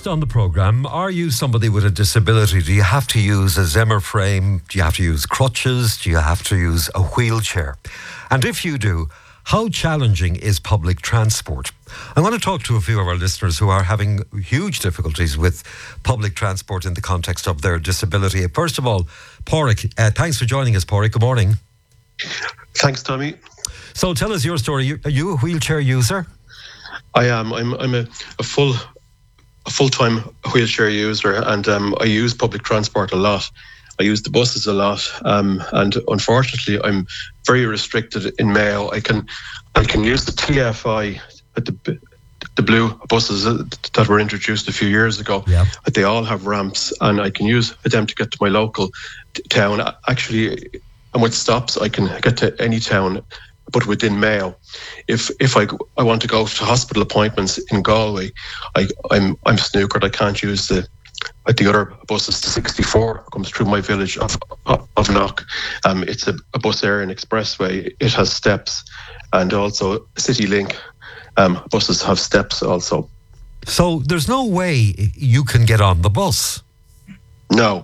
on the programme, are you somebody with a disability? Do you have to use a Zimmer frame? Do you have to use crutches? Do you have to use a wheelchair? And if you do, how challenging is public transport? I want to talk to a few of our listeners who are having huge difficulties with public transport in the context of their disability. First of all, Pádraig, thanks for joining us, Pádraig. Good morning. Thanks, Tommy. So tell us your story. Are you a wheelchair user? I am. I'm a full-time wheelchair user, and I use public transport a lot. I use the buses a lot, and unfortunately, I'm very restricted in Mayo. I can use the TFI, the blue buses that were introduced a few years ago. Yeah. They all have ramps, and I can use them to get to my local town. Actually, and with stops, I can get to any town, but within Mayo. If I want to go to hospital appointments in Galway, I'm snookered. I can't use the other buses. The 64 comes through my village of Knock. It's a Bus Éireann Expressway. It has steps, and also CityLink buses have steps also. So there's no way you can get on the bus? No.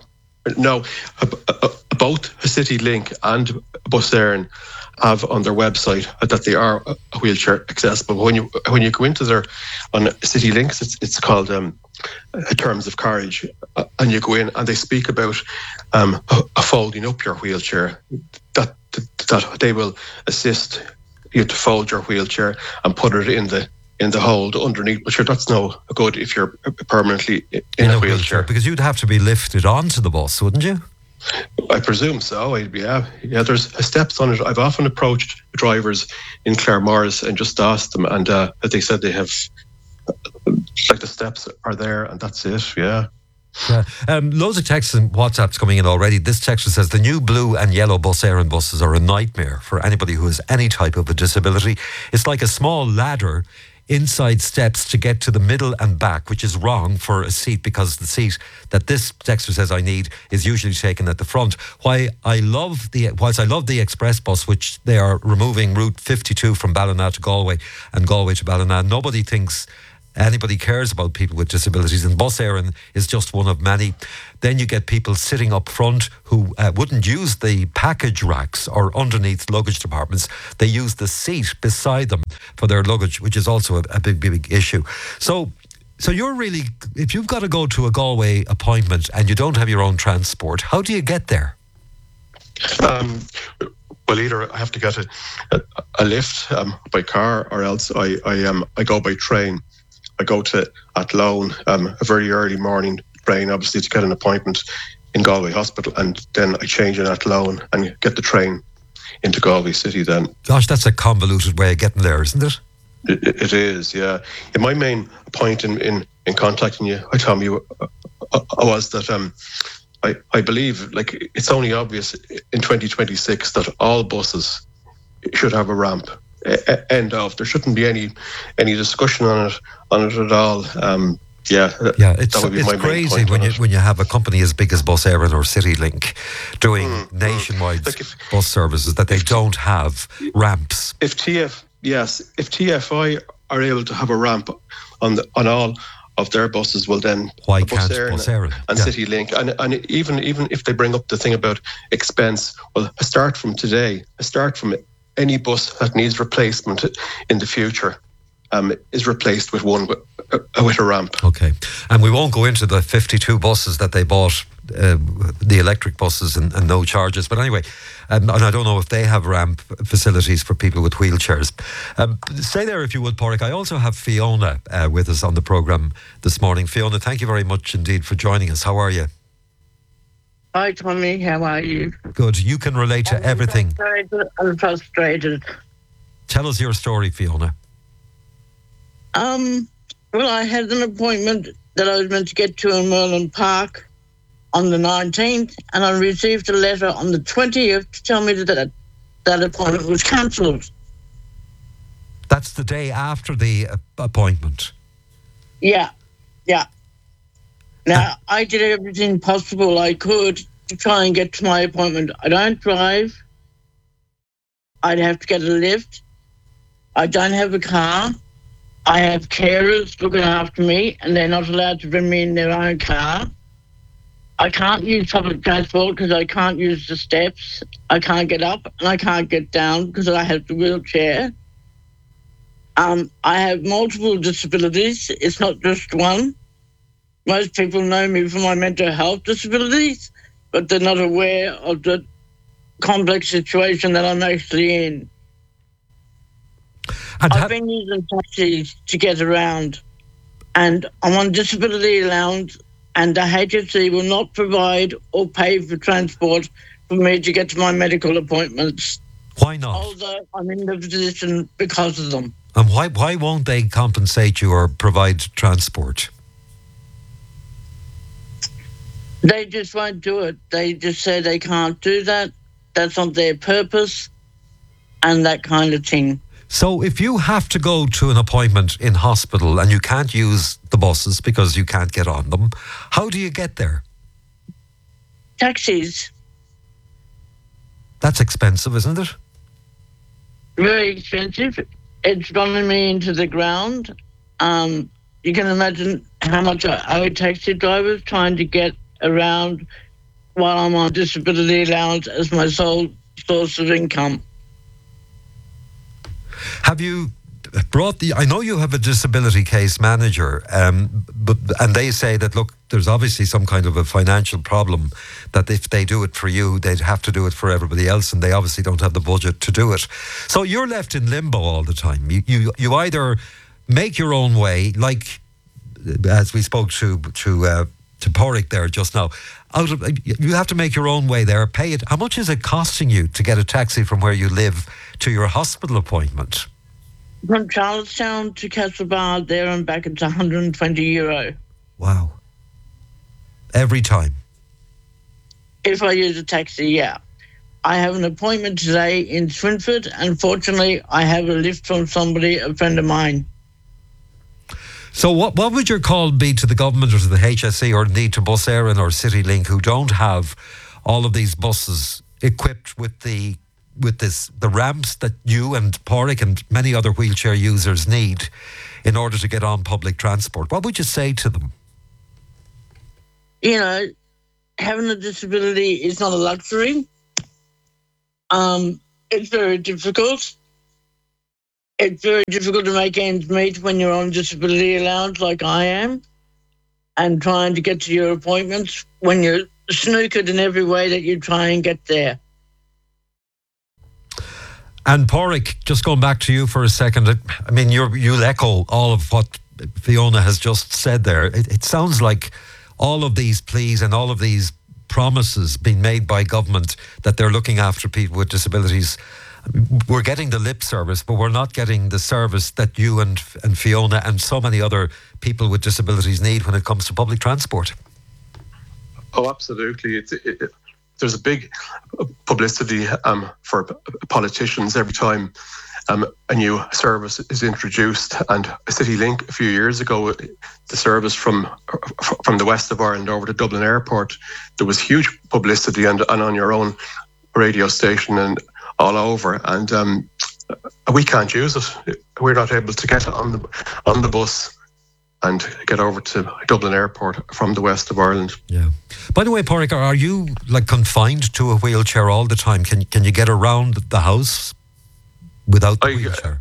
Both CityLink and Bus Éireann have on their website that they are wheelchair accessible. When you go into their on CityLinks, it's called terms of carriage, and you go in and they speak about folding up your wheelchair. That they will assist you to fold your wheelchair and put it in the hold underneath. But sure, that's no good if you're permanently in a wheelchair, because you'd have to be lifted onto the bus, wouldn't you? I presume so. Yeah. There's steps on it. I've often approached drivers in Claremorris and just asked them, and they said they have, like, the steps are there, and that's it. Yeah. Loads of texts and WhatsApps coming in already. This texter says the new blue and yellow Bus Éireann buses are a nightmare for anybody who has any type of a disability. It's like a small ladder inside steps to get to the middle and back, which is wrong for a seat, because the seat that this texter says I need is usually taken at the front. Whilst I love the express bus, which they are removing Route 52 from Ballina to Galway and Galway to Ballina, nobody thinks anybody cares about people with disabilities, and Bus Éireann is just one of many. Then you get people sitting up front who wouldn't use the package racks or underneath luggage departments. They use the seat beside them for their luggage, which is also a big issue. So you're really, if you've got to go to a Galway appointment and you don't have your own transport, how do you get there? Well, either I have to get a lift by car, or else I go by train. I go to Athlone, a very early morning train, obviously, to get an appointment in Galway Hospital, and then I change in Athlone and get the train into Galway City then. Gosh, that's a convoluted way of getting there, isn't it? It is, yeah. And my main point in contacting you, Tommy, was that I believe, like, it's only obvious in 2026 that all buses should have a ramp. End of. There shouldn't be any discussion on it at all. It's crazy when you have a company as big as Bus Éireann or CityLink doing nationwide bus services that they don't have ramps. If TFI are able to have a ramp on all of their buses, well then why can't Bus Éireann and CityLink, and even if they bring up the thing about expense, well, I start from any bus that needs replacement in the future is replaced with one with a ramp. Okay. And we won't go into the 52 buses that they bought, the electric buses and no charges. But anyway, and I don't know if they have ramp facilities for people with wheelchairs. Stay there if you would, Pádraig. I also have Fiona with us on the programme this morning. Fiona, thank you very much indeed for joining us. How are you? Hi, Tommy. How are you? Good. You can relate to everything. I'm frustrated. Tell us your story, Fiona. Well, I had an appointment that I was meant to get to in Merlin Park on the 19th, and I received a letter on the 20th to tell me that appointment was cancelled. That's the day after the appointment? Yeah. Now, I did everything possible I could to try and get to my appointment. I don't drive. I'd have to get a lift. I don't have a car. I have carers looking after me, and they're not allowed to bring me in their own car. I can't use public transport because I can't use the steps. I can't get up and I can't get down because I have the wheelchair. I have multiple disabilities. It's not just one. Most people know me for my mental health disabilities, but they're not aware of the complex situation that I'm actually in. And I've been using taxis to get around, and I'm on disability allowance, and the HSC will not provide or pay for transport for me to get to my medical appointments. why not? Although I'm in the position because of them. And why won't they compensate you or provide transport? They just won't do it. They just say they can't do that. That's not their purpose, and that kind of thing. So if you have to go to an appointment in hospital and you can't use the buses because you can't get on them, how do you get there? Taxis, That's expensive, isn't it? very expensive. It's running me into the ground. You can imagine how much I owe taxi drivers trying to get around while I'm on disability allowance as my sole source of income. Have you brought I know you have a disability case manager, and they say that, look, there's obviously some kind of a financial problem, that if they do it for you, they'd have to do it for everybody else, and they obviously don't have the budget to do it. So you're left in limbo all the time. You either make your own way, like as we spoke to Porrick there just now. You have to make your own way there, pay it. How much is it costing you to get a taxi from where you live to your hospital appointment? From Charlestown to Castlebar, there and back, it's €120. Wow. Every time? If I use a taxi, yeah. I have an appointment today in Swinford. Unfortunately, I have a lift from somebody, a friend of mine. So what would your call be to the government or to the HSE or indeed to Bus Éireann or CityLink, who don't have all of these buses equipped with the ramps that you and Porrick and many other wheelchair users need in order to get on public transport? What would you say to them? You know, having a disability is not a luxury. It's very difficult. It's very difficult to make ends meet when you're on disability allowance like I am, and trying to get to your appointments when you're snookered in every way that you try and get there. And Porrick, just going back to you for a second, I mean, you'll echo all of what Fiona has just said there. It sounds like all of these pleas and all of these promises being made by government that they're looking after people with disabilities, we're getting the lip service, but we're not getting the service that you and Fiona and so many other people with disabilities need when it comes to public transport. Oh, absolutely. There's a big publicity for politicians every time a new service is introduced. And CityLink a few years ago, the service from the west of Ireland over to Dublin Airport, there was huge publicity and on your own radio station and all over. And we can't use it. We're not able to get on the bus and get over to Dublin Airport from the west of Ireland. Yeah. By the way, Porrick, are you like confined to a wheelchair all the time? Can you get around the house without the wheelchair?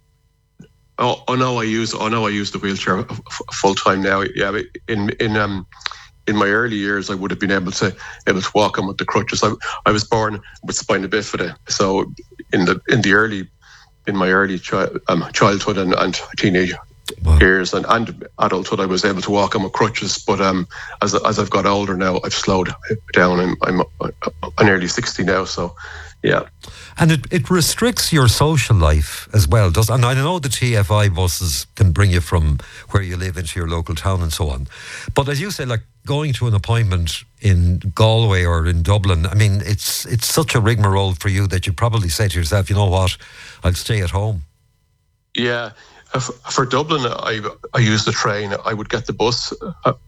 I use the wheelchair full time now. Yeah, in my early years, I would have been able to walk on with the crutches. I was born with spina bifida, so in my early childhood and teenage years and adulthood, I was able to walk on with crutches. But as I've got older now, I've slowed down. I'm nearly 60 now, so yeah. And it restricts your social life as well, does? And I know the TFI buses can bring you from where you live into your local town and so on. But as you say, like going to an appointment in Galway or in Dublin, I mean, it's such a rigmarole for you that you probably say to yourself, you know what, I'll stay at home. Yeah. For Dublin, I use the train. I would get the bus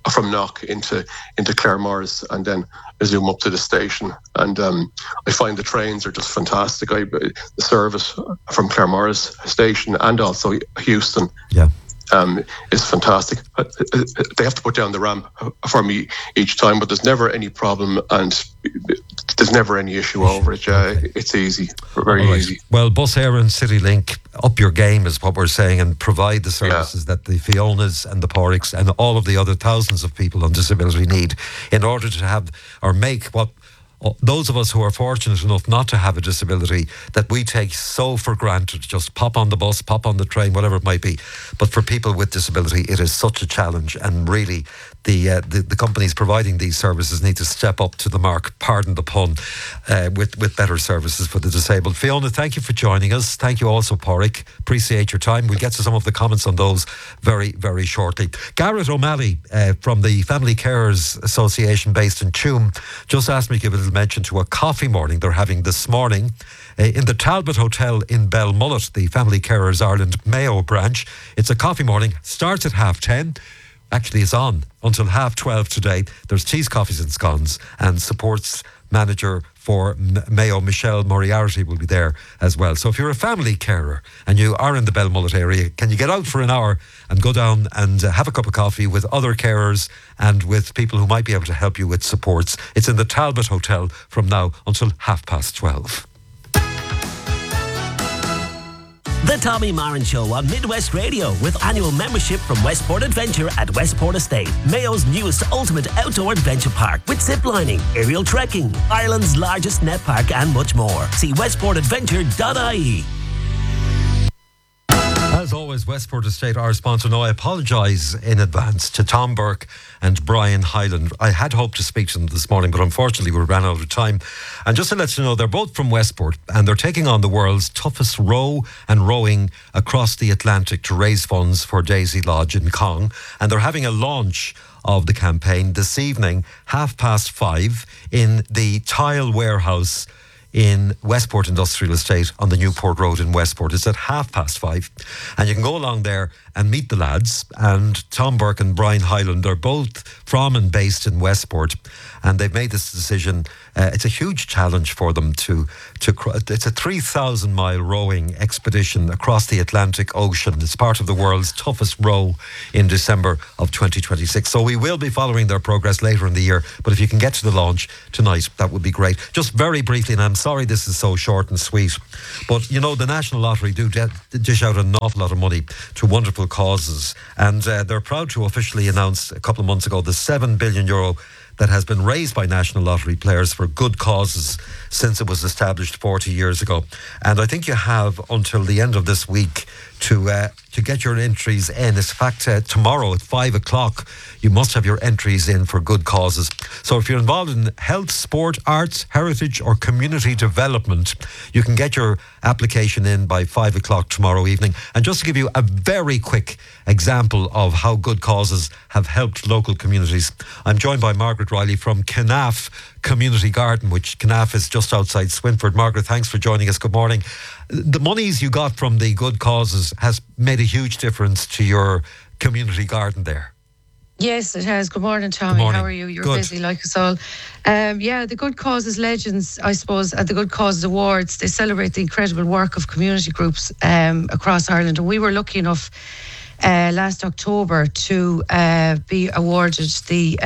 from Knock into Claremorris, and then I zoom up to the station. And I find the trains are just fantastic. The service from Claremorris station and also Houston. Yeah. Is fantastic. They have to put down the ramp for me each time, but there's never any problem and there's never any issue over it. It's easy, very easy. Well, Bus Éireann CityLink, up your game is what we're saying, and provide the services that the Fionas and the Porricks and all of the other thousands of people on disability need in order to have or make what those of us who are fortunate enough not to have a disability that we take so for granted, just pop on the bus, pop on the train, whatever it might be. But for people with disability, it is such a challenge, and really the companies providing these services need to step up to the mark, pardon the pun, with better services for the disabled. Fiona, thank you for joining us. Thank you also, Porrick. Appreciate your time. We'll get to some of the comments on those very, very shortly. Garrett O'Malley from the Family Carers Association based in Tuam just asked me to give a little mention to a coffee morning they're having this morning in the Talbot Hotel in Belmullet, the Family Carers Ireland Mayo branch. It's a coffee morning, starts at 10:30. Actually, it's on until 12:30 today. There's teas, coffees and scones, and supports manager for Mayo, Michelle Moriarty, will be there as well. So if you're a family carer and you are in the Belmullet area, can you get out for an hour and go down and have a cup of coffee with other carers and with people who might be able to help you with supports? It's in the Talbot Hotel from now until 12:30. The Tommy Marin Show on Midwest Radio with annual membership from Westport Adventure at Westport Estate, Mayo's newest ultimate outdoor adventure park with ziplining, aerial trekking, Ireland's largest net park and much more. See westportadventure.ie. As always, Westport Estate, our sponsor. Now, I apologise in advance to Tom Burke and Brian Hyland. I had hoped to speak to them this morning, but unfortunately we ran out of time. And just to let you know, they're both from Westport and they're taking on the world's toughest row and rowing across the Atlantic to raise funds for Daisy Lodge in Cong. And they're having a launch of the campaign this evening, 5:30, in the Tile Warehouse in Westport Industrial Estate on the Newport Road in Westport. It's at 5:30, and you can go along there and meet the lads. And Tom Burke and Brian Hyland are both from and based in Westport, and they've made this decision. It's a huge challenge for them to it's a 3,000-mile rowing expedition across the Atlantic Ocean. It's part of the world's toughest row in December of 2026. So we will be following their progress later in the year, but if you can get to the launch tonight, that would be great. Just very briefly, and I'm sorry this is so short and sweet, but you know, the National Lottery do dish out an awful lot of money to wonderful causes, and they're proud to officially announce a couple of months ago the €7 billion that has been raised by National Lottery players for good causes since it was established 40 years ago. And I think you have until the end of this week to get your entries in. In fact, tomorrow at 5 o'clock, you must have your entries in for good causes. So if you're involved in health, sport, arts, heritage or community development, you can get your application in by 5 o'clock tomorrow evening. And just to give you a very quick example of how good causes have helped local communities, I'm joined by Margaret Riley from Canaf Community Garden, which Canaf is just outside Swinford. Margaret, thanks for joining us. Good morning. The monies you got from the good causes has made a huge difference to your community garden there. Yes, it has. Good morning, Tommy. Good morning. How are you? You're Good. busy like us all. The Good Causes Legends, I suppose, at the Good Causes Awards, they celebrate the incredible work of community groups across Ireland. And we were lucky enough last October to be awarded the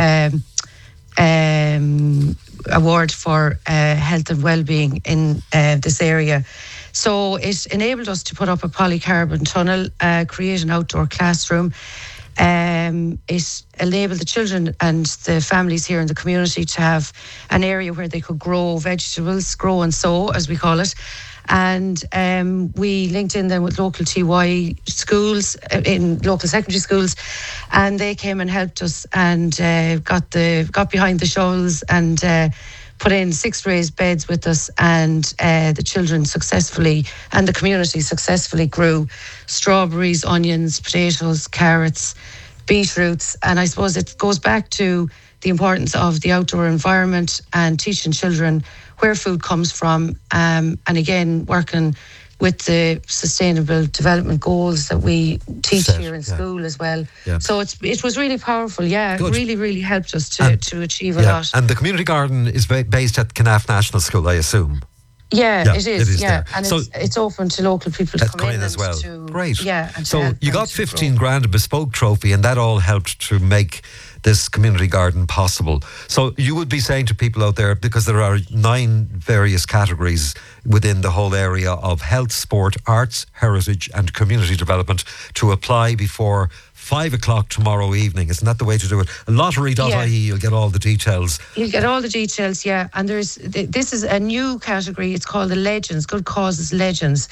award for health and well-being in this area. So it enabled us to put up a polycarbon tunnel, create an outdoor classroom. It enabled the children and the families here in the community to have an area where they could grow vegetables, grow and sow, as we call it. And we linked in then with local TY schools, in local secondary schools, and they came and helped us and got behind the shovels and put in 6 raised beds with us, and the children successfully and the community successfully grew strawberries, onions, potatoes, carrots, beetroots. And I suppose it goes back to the importance of the outdoor environment and teaching children where food comes from, and again working with the sustainable development goals that we teach Set, here in yeah. school as well. Yeah. So it was really powerful. Yeah, Good. it really helped us to achieve a lot. And the community garden is based at Canaff National School, I assume. Yeah, it is. there. And So it's open to local people to Let's come in as well. Great. Yeah, and to so help you them got to 15 grow. grand, a bespoke trophy, and that all helped to make this community garden possible. So you would be saying to people out there, because there are 9 various categories within the whole area of health, sport, arts, heritage and community development, to apply before 5 o'clock tomorrow evening. Isn't that the way to do it? Lottery.ie, you'll get all the details. You'll get all the details, yeah. And this is a new category. It's called the Legends, Good Causes Legends.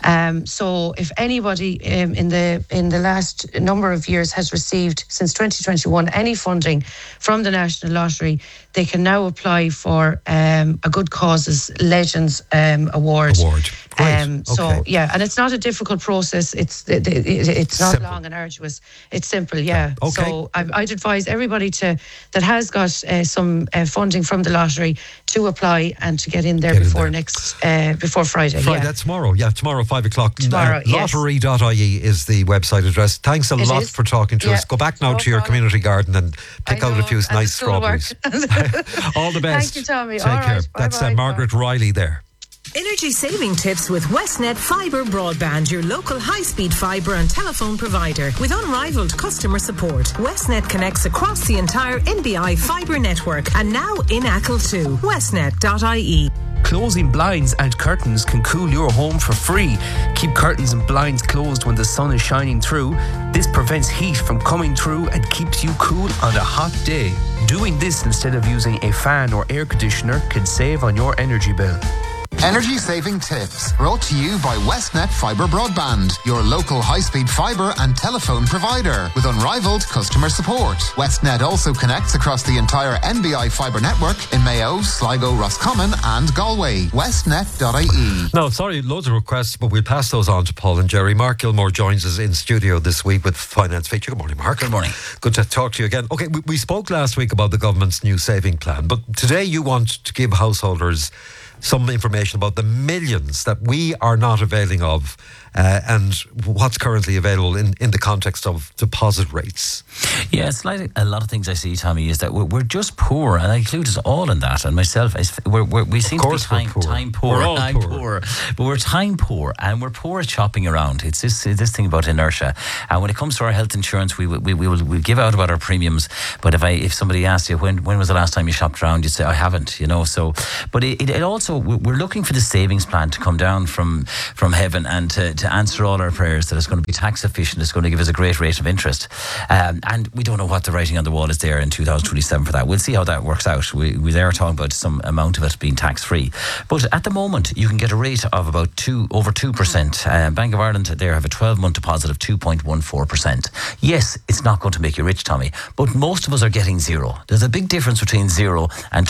So if anybody in the last number of years has received, since 2021, any funding from the National Lottery, they can now apply for a Good Causes Legends award. Great. So Okay. yeah, and it's not a difficult process. It's not Simple. long and arduous. It's simple, yeah. Okay. So I'd advise everybody that has got some funding from the lottery to apply and to get in there before Friday. Friday, Yeah. that's tomorrow. Yeah, tomorrow, 5 o'clock. Tomorrow, yes. Lottery.ie is the website address. Thanks a lot is. for talking to Yeah. us. Go back now No to your problem. community garden and pick I out a know, few and nice it's full of work. strawberries. All the best. Thank you, Tommy. Take All care. right. That's Bye-bye. Margaret Riley there. Energy saving tips with Westnet Fibre Broadband, your local high-speed fibre and telephone provider. With unrivaled customer support, Westnet connects across the entire NBI fibre network and now in Achill too. Westnet.ie. Closing blinds and curtains can cool your home for free. Keep curtains and blinds closed when the sun is shining through. This prevents heat from coming through and keeps you cool on a hot day. Doing this instead of using a fan or air conditioner can save on your energy bill. Energy saving tips brought to you by Westnet Fibre Broadband, your local high-speed fibre and telephone provider with unrivaled customer support. Westnet also connects across the entire NBI fibre network in Mayo, Sligo, Roscommon and Galway. Westnet.ie. No, sorry, loads of requests, but we'll pass those on to Paul and Jerry. Mark Gilmore joins us in studio this week with Finance Feature. Good morning, Mark. Good morning. Good to talk to you again. Okay, we spoke last week about the government's new saving plan, but today you want to give householders some information about the millions that we are not availing of and what's currently available in the context of deposit rates. Yeah, it's like a lot of things I see, Tommy, is that we're just poor, and I include us all in that, and myself. We seem to be time poor. We're all I'm poor. But we're time poor, and we're poor at shopping around. It's this thing about inertia. And when it comes to our health insurance, we will give out about our premiums. But if somebody asks you when was the last time you shopped around, you'd say I haven't. So. But it also, we're looking for the savings plan to come down from heaven and to answer all our prayers, that it's going to be tax efficient, it's going to give us a great rate of interest, and we don't know what the writing on the wall is there in 2027 for that. We'll see how that works out. We are talking about some amount of it being tax free, but at the moment you can get a rate of about over 2%. Bank of Ireland there have a 12-month deposit of 2.14%. Yes, it's not going to make you rich, Tommy, but most of us are getting zero. There's a big difference between 0 and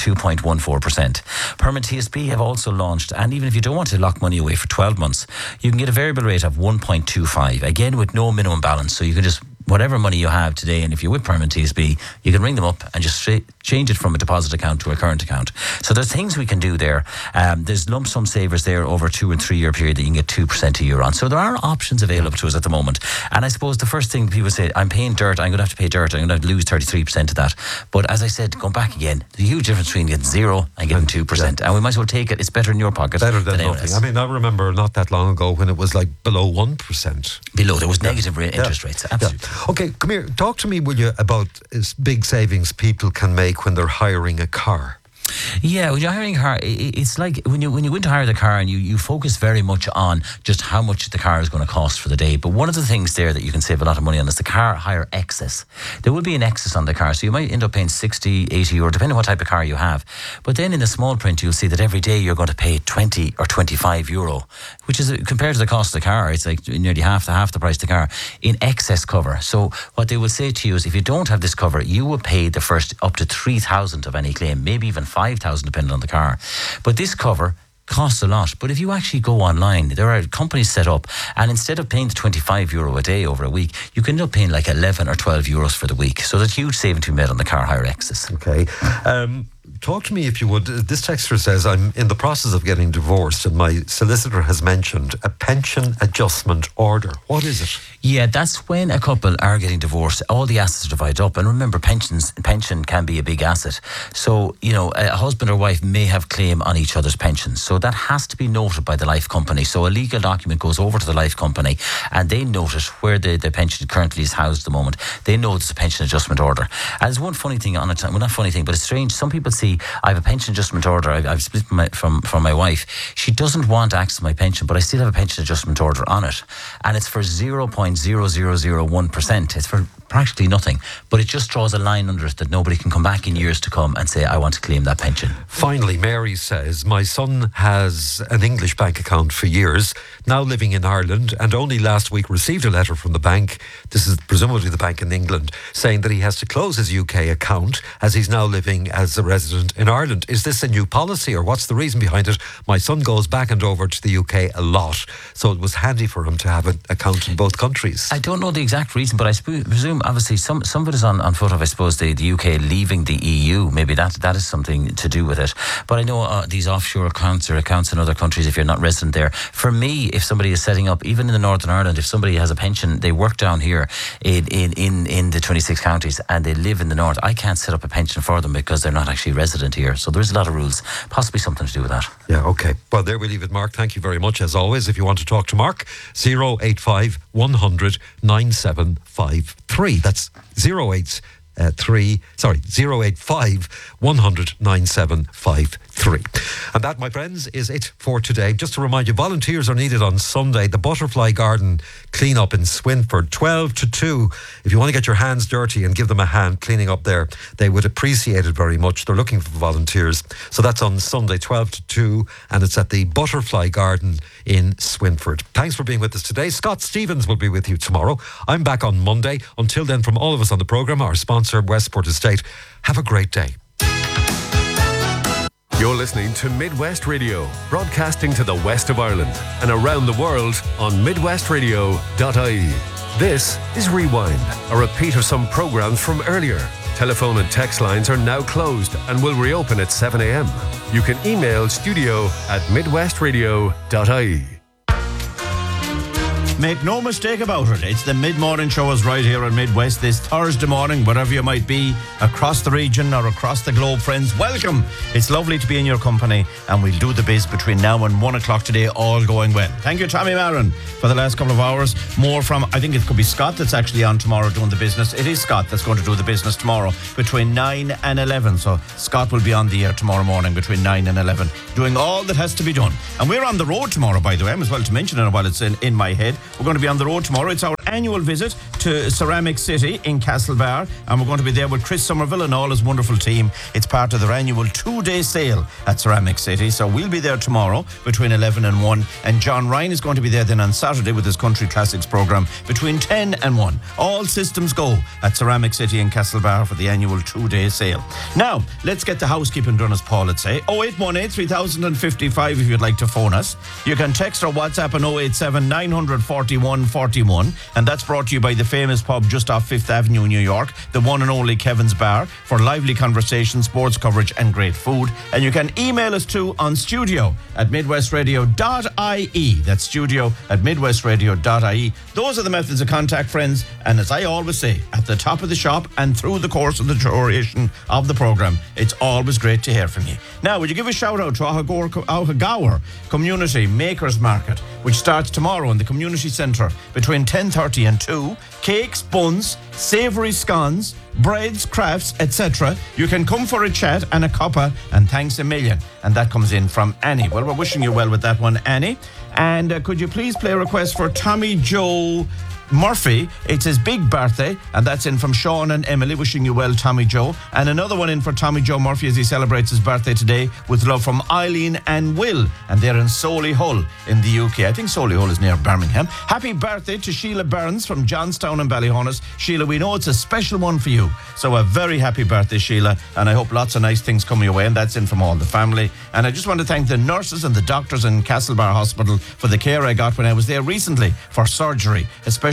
2.14%. Permanent TSB have also launched, and even if you don't want to lock money away for 12 months, you can get a variable rate of 1.25, again with no minimum balance. So you can just, whatever money you have today, and if you're with Permanent TSB, you can ring them up and just change it from a deposit account to a current account. So there's things we can do there. There's lump sum savers there over a 2 and 3 year period that you can get 2% a year on. So there are options available to us at the moment. And I suppose the first thing people say, I'm paying dirt, I'm going to have to pay dirt, I'm going to have to lose 33% of that. But as I said, going back again, there's a huge difference between getting 0 and getting 2%. And we might as well take it. It's better in your pocket. Better than nothing. I mean, I remember not that long ago when it was like below 1%. Below, there was negative interest rates. Absolutely. Yeah. Okay, come here. Talk to me, will you, about big savings people can make when they're hiring a car. Yeah, when you're hiring a car, it's like when you go in to hire the car and you focus very much on just how much the car is going to cost for the day. But one of the things there that you can save a lot of money on is the car hire excess. There will be an excess on the car, so you might end up paying 60, 80 euro, depending on what type of car you have. But then in the small print, you'll see that every day you're going to pay 20 or 25 euro, which is, compared to the cost of the car, it's like nearly half the price of the car, in excess cover. So what they will say to you is, if you don't have this cover, you will pay the first up to 3,000 of any claim, maybe even 5,000 depending on the car. But this cover costs a lot. But if you actually go online, there are companies set up, and instead of paying the 25 euro a day over a week, you can end up paying like 11 or 12 euros for the week. So there's huge saving to be made on the car hire excess. Okay. talk to me if you would. This texter says, I'm in the process of getting divorced and my solicitor has mentioned a pension adjustment order. What is it? Yeah, that's when a couple are getting divorced, all the assets are divided up. And remember, pension can be a big asset. So, you know, a husband or wife may have claim on each other's pensions. So that has to be noted by the life company. So a legal document goes over to the life company and they note it where the pension currently is housed at the moment. They know it's a pension adjustment order. And there's one funny thing on it, well, not funny thing, but it's strange. Some people see, I have a pension adjustment order. I've split from my wife. She doesn't want access to my pension, but I still have a pension adjustment order on it. And it's for 0.0001%. It's for practically nothing, but it just draws a line under it that nobody can come back in years to come and say, I want to claim that pension. Finally, Mary says, my son has an English bank account for years, now living in Ireland, and only last week received a letter from the bank, this is presumably the bank in England, saying that he has to close his UK account as he's now living as a resident in Ireland. Is this a new policy or what's the reason behind it? My son goes back and over to the UK a lot, so it was handy for him to have an account in both countries. I don't know the exact reason, but I presume obviously some of it is on foot of, I suppose, the UK leaving the EU. Maybe that is something to do with it. But I know these offshore accounts or accounts in other countries, if you're not resident there. For me, if somebody is setting up, even in the Northern Ireland, if somebody has a pension, they work down here in the 26 counties and they live in the north, I can't set up a pension for them because they're not actually resident here. So there's a lot of rules, possibly something to do with that. Yeah, okay. Well, there we leave it, Mark. Thank you very much, as always. If you want to talk to Mark, 085 100 9753. That's 085 100 9753. And that, my friends, is it for today. Just to remind you, volunteers are needed on Sunday. The Butterfly Garden clean up in Swinford, 12 to 2. If you want to get your hands dirty and give them a hand cleaning up there, they would appreciate it very much. They're looking for volunteers. So that's on Sunday, 12 to 2, and it's at the Butterfly Garden in Swinford. Thanks for being with us today. Scott Stevens will be with you tomorrow. I'm back on Monday. Until then, from all of us on the programme, our sponsor, Westport Estate, have a great day. You're listening to Midwest Radio, broadcasting to the west of Ireland and around the world on midwestradio.ie. This is Rewind, a repeat of some programmes from earlier. Telephone and text lines are now closed and will reopen at 7 a.m. You can email studio@midwestradio.ie. Make no mistake about it, it's the mid-morning show is right here on Midwest this Thursday morning, wherever you might be, across the region or across the globe, friends. Welcome. It's lovely to be in your company, and we'll do the biz between now and 1 o'clock today, all going well. Thank you, Tommy Maron, for the last couple of hours. More from, I think it could be Scott that's actually on tomorrow doing the business. It is Scott that's going to do the business tomorrow between 9 and 11. So Scott will be on the air tomorrow morning between 9 and 11, doing all that has to be done. And we're on the road tomorrow, by the way, as well to mention it while it's in my head. We're going to be on the road tomorrow. It's our annual visit to Ceramic City in Castlebar, and we're going to be there with Chris Somerville and all his wonderful team. It's part of their annual 2-day sale at Ceramic City, so we'll be there tomorrow between 11 and 1, and John Ryan is going to be there then on Saturday with his Country Classics programme between 10 and 1. All systems go at Ceramic City in Castlebar for the annual 2-day sale. Now, let's get the housekeeping done, as Paul would say. 0818 3055 if you'd like to phone us. You can text or WhatsApp on 087 941 41, and that's brought to you by the famous pub just off 5th Avenue, New York, the one and only Kevin's Bar, for lively conversation, sports coverage and great food. And you can email us too on studio@midwestradio.ie. That's studio@midwestradio.ie. Those are the methods of contact, friends, and as I always say, at the top of the shop and through the course of the duration of the programme, it's always great to hear from you. Now, would you give a shout out to Ahagaur Community Makers Market, which starts tomorrow in the Community Centre between 10:30 and 2. Cakes, buns, savoury scones, breads, crafts, etc. You can come for a chat and a cuppa, and thanks a million. And that comes in from Annie. Well, we're wishing you well with that one, Annie. And could you please play a request for Tommy Joe Murphy? It's his big birthday, and that's in from Sean and Emily. Wishing you well, Tommy Joe. And another one in for Tommy Joe Murphy as he celebrates his birthday today, with love from Eileen and Will, and they're in Solihull in the UK. I think Solihull is near Birmingham. Happy birthday to Sheila Burns from Johnstown and Ballyhonus. Sheila, we know it's a special one for you, so a very happy birthday, Sheila, and I hope lots of nice things come your way. And that's in from all the family. And I just want to thank the nurses and the doctors in Castlebar Hospital for the care I got when I was there recently for surgery, especially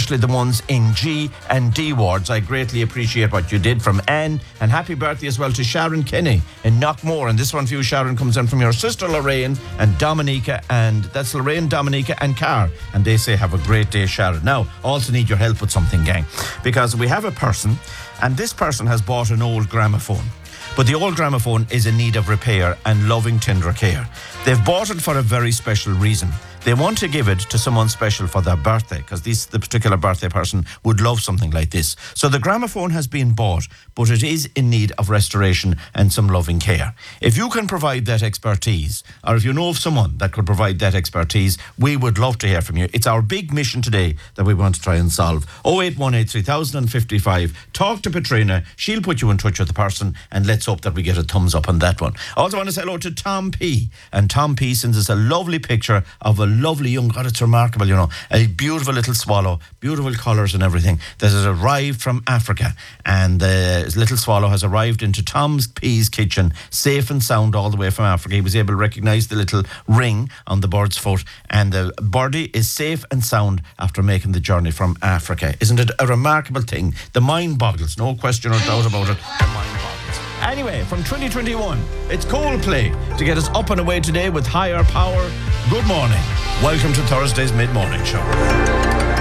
especially the ones in G and D wards. I greatly appreciate what you did from Anne, and happy birthday as well to Sharon Kenny in Knockmore. And this one for you, Sharon, comes in from your sister Lorraine and Dominica, and that's Lorraine, Dominica and Car, and they say have a great day, Sharon. Now, also need your help with something, gang, because we have a person, and this person has bought an old gramophone. But the old gramophone is in need of repair and loving tender care. They've bought it for a very special reason. They want to give it to someone special for their birthday, because the particular birthday person would love something like this. So the gramophone has been bought, but it is in need of restoration and some loving care. If you can provide that expertise, or if you know of someone that could provide that expertise, we would love to hear from you. It's our big mission today that we want to try and solve. 0818 3055. Talk to Petrina. She'll put you in touch with the person, and let's hope that we get a thumbs up on that one. I also want to say hello to Tom P. And Tom P sends us a lovely picture of a lovely young, God, it's remarkable, you know, a beautiful little swallow, beautiful colours and everything that has arrived from Africa. And the little swallow has arrived into Tom P's kitchen, safe and sound all the way from Africa. He was able to recognise the little ring on the bird's foot, and the birdie is safe and sound after making the journey from Africa. Isn't it a remarkable thing? The mind boggles, no question or doubt about it. The mind boggles. Anyway, from 2021, it's Coldplay to get us up and away today with Higher Power. Good morning. Welcome to Thursday's Mid-Morning Show.